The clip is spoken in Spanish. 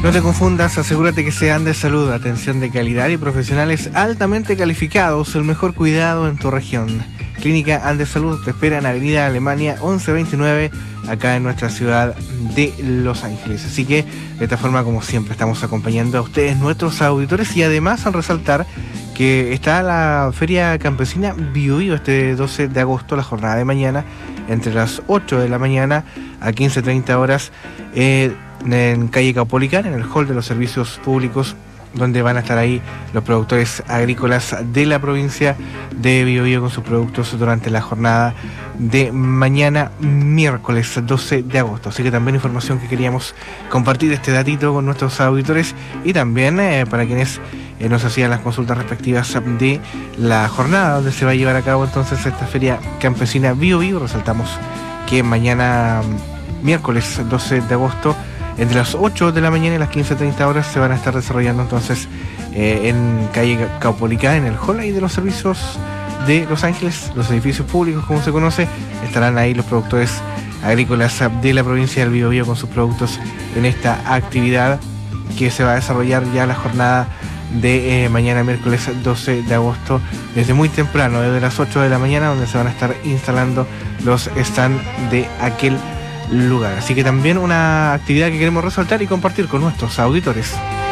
No te confundas, asegúrate que sea Andes Salud, atención de calidad y profesionales altamente calificados, el mejor cuidado en tu región. Clínica Andes Salud te espera en Avenida Alemania 1129, acá en nuestra ciudad de Los Ángeles. Así que, de esta forma, como siempre, estamos acompañando a ustedes, nuestros auditores, y además al resaltar que está la Feria Campesina Bio Bio este 12 de agosto, la jornada de mañana, entre las 8 de la mañana a 15:30 horas, en calle Caupolicán, en el hall de los servicios públicos, donde van a estar ahí los productores agrícolas de la provincia de Biobío con sus productos durante la jornada de mañana, miércoles 12 de agosto. Así que también información que queríamos compartir, este datito con nuestros auditores, y también para quienes nos hacían las consultas respectivas de la jornada donde se va a llevar a cabo entonces esta Feria Campesina Biobío. Resaltamos que mañana, miércoles 12 de agosto, entre las 8 de la mañana y las 15:30 horas, se van a estar desarrollando entonces en calle Caupolicán, en el hall ahí de los servicios de Los Ángeles, los edificios públicos como se conoce. Estarán ahí los productores agrícolas de la provincia del Biobío con sus productos en esta actividad que se va a desarrollar ya la jornada de mañana, miércoles 12 de agosto, desde muy temprano, desde las 8 de la mañana, donde se van a estar instalando los stands de aquel lugar. Así que también una actividad que queremos resaltar y compartir con nuestros auditores.